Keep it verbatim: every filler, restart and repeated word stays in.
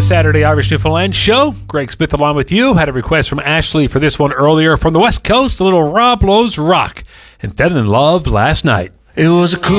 Saturday Irish Newfoundland show. Greg Smith along with you. Had a request from Ashley for this one earlier from the West Coast, a little Rob Lowe's Rock, and fell in love last night. It was a cool